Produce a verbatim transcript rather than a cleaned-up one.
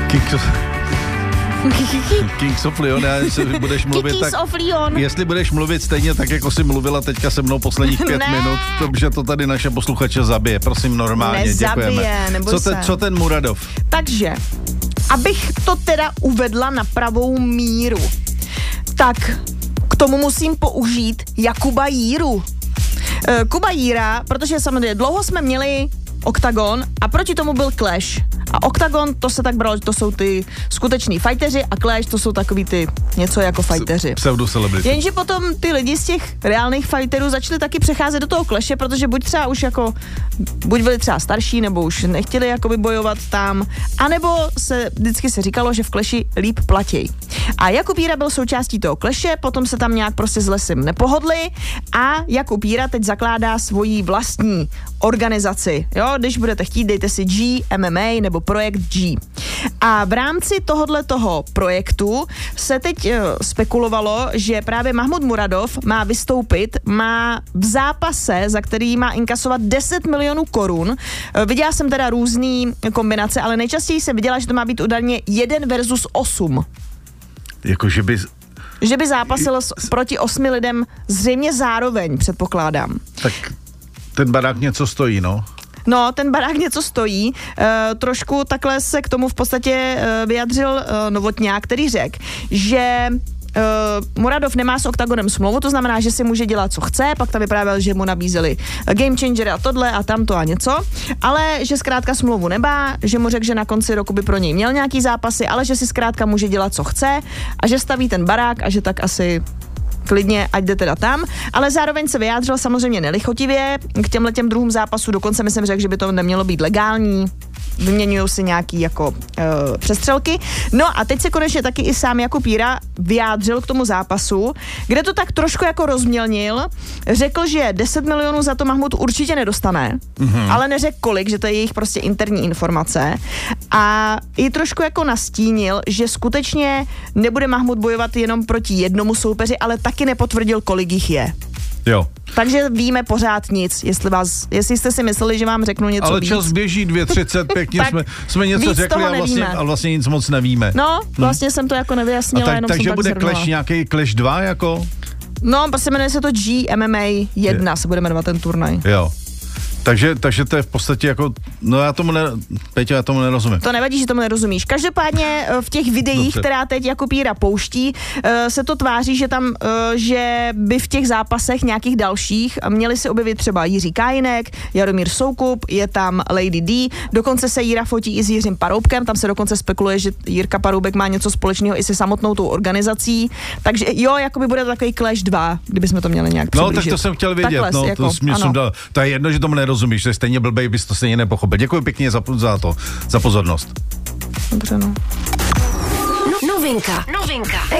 Kings of... Kings of Leon, jestli budeš mluvit Kings tak... of Leon. Jestli budeš mluvit stejně tak, jako jsi mluvila teďka se mnou posledních pět ne. minut, protože to tady naše posluchače zabije. Prosím, normálně, Nezabije, děkujeme. neboj Co, te, se. co ten Muradov? Takže, abych to teda uvedla na pravou míru, tak k tomu musím použít Jakuba Jíru. E, Kuba Jíra, protože samozřejmě dlouho jsme měli Octagon a proti tomu byl Clash. A Octagon, to se tak bralo, že to jsou ty skuteční fighteři a Clash, to jsou takový ty něco jako fighteři. Pseudo-celebrity. Jenže potom ty lidi z těch reálných fighterů začali taky přecházet do toho Clashe, protože buď třeba už jako, buď byli třeba starší, nebo už nechtěli jakoby bojovat tam, anebo se vždycky se říkalo, že v Clashi líp platí. A Jakub Jíra byl součástí toho Clashe, potom se tam nějak prostě s lesem nepohodli a Jakub Jíra teď zakládá svoji vlastní organizaci. Jo, když budete chtít, dejte si G M M A nebo projekt G. A v rámci tohohle toho projektu se teď uh, spekulovalo, že právě Mahmud Muradov má vystoupit, má v zápase, za který má inkasovat deset milionů korun. Uh, viděla jsem teda různý kombinace, ale nejčastěji jsem viděla, že to má být údajně jeden versus osm. Jakože by... Že by zápasil s, proti osmi lidem zřejmě zároveň, předpokládám. Tak ten barák něco stojí, no. No, ten barák něco stojí. E, trošku takhle se k tomu v podstatě e, vyjadřil e, Novotňák, který řekl, že Uh, Muradov nemá s Octagonem smlouvu, to znamená, že si může dělat, co chce, pak tam vyprávěl, že mu nabízeli game changer a tohle a tamto a něco, ale že zkrátka smlouvu nemá, že mu řekl, že na konci roku by pro něj měl nějaký zápasy, ale že si zkrátka může dělat, co chce a že staví ten barák a že tak asi klidně, ať jde teda tam, ale zároveň se vyjádřil samozřejmě nelichotivě k těmhletěm druhým zápasů, dokonce myslím řekl, že by to nemělo být legální, vyměňují si nějaký jako uh, přestřelky. No a teď se konečně taky i sám Jakub Jíra vyjádřil k tomu zápasu, kde to tak trošku jako rozmělnil, řekl, že deset milionů za to Mahmud určitě nedostane, mm-hmm. ale neřekl kolik, že to je jejich prostě interní informace a i trošku jako nastínil, že skutečně nebude Mahmud bojovat jenom proti jednomu soupeři, ale taky nepotvrdil, kolik jich je. Jo. Takže víme pořád nic, jestli vás, jestli jste si mysleli, že vám řeknu něco ale víc. Ale čas běží dvě třicet, pěkně jsme, jsme něco řekli a vlastně, a vlastně nic moc nevíme. No, vlastně hm. jsem to jako nevyjasnila, tak, jenom takže jsem bude zhrnula. Clash nějaký Clash dva jako? No, prostě jmenuje se to G M M A jedna, je. se bude jmenovat ten turnaj. Jo. Takže, takže to je v podstatě jako, no já tomu, ne, Peťo, já tomu nerozumím. To nevadí, že tomu nerozumíš. Každopádně v těch videích, Dobře. která teď Jakub Jíra pouští, se to tváří, že tam, že by v těch zápasech nějakých dalších měli se objevit třeba Jiří Kajinek, Jaromír Soukup, je tam Lady D, dokonce se Jíra fotí i s Jiřím Paroubkem, tam se dokonce spekuluje, že Jirka Paroubek má něco společného i se samotnou tou organizací, takže jo, jakoby bude to takový Clash dva, kdybychom to měli nějak přiblížit. No, tak to jsem chtěl vědět, Takhle, no, jako, to jsem jsem dal, to je jedno, že tomu nerozumíš, že stejně blbej, bys to stejně nepochopil. Děkuji pěkně za, za to, za pozornost. Dobře, no. Novinka. Novinka.